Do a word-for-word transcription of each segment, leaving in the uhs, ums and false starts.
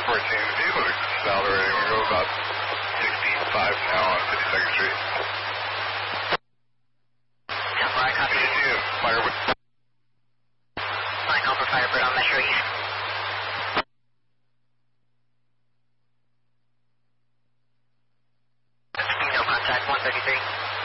fourteen, vehicle is south already. We're going about sixty-five now on fifty-second Street. ten four, I copy. You see a Firebird? Flying Alpha Firebird on Metro East. No contact, one thirty-three.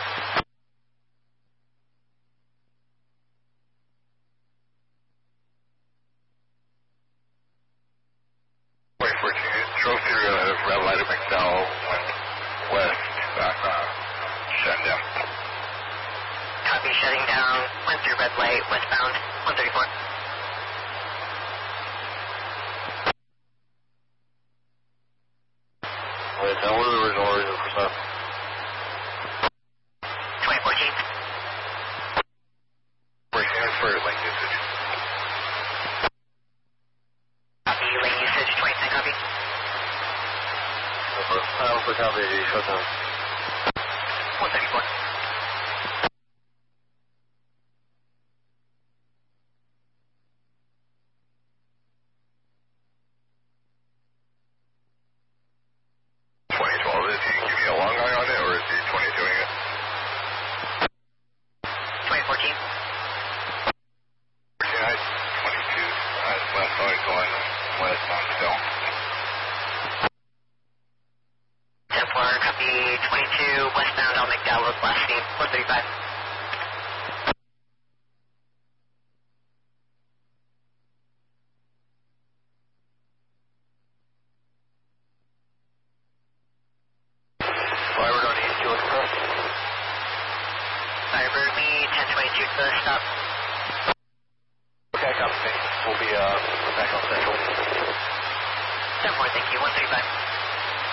Drove through a red light at McDowell, went west, back on, shutting down. Copy, shutting down, went through red light, westbound, one thirty-four. Wait, now what are the no reason for stuff? twenty fourteen. fourteen is for lane usage. Copy, lane usage, twenty ten, copy. Alpha copy, shut down. one thirty-four. twenty twelve, is he keeping a long eye on it, or is he twenty doing it? twenty fourteen. fourteen, I twenty-two, uh, west side going west on still. ten four, copy, twenty-two, westbound on McDowell, last seen, one thirty-five. Firebird on East, you looking for us? Firebird, me, ten twenty-two to the stop. Okay, copy. We'll be uh, back on Central. ten four, thank you, one thirty-five.